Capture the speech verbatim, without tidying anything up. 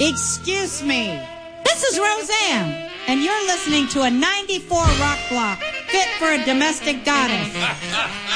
Excuse me. This is Roseanne, and you're listening to a ninety-four rock block fit for a domestic goddess.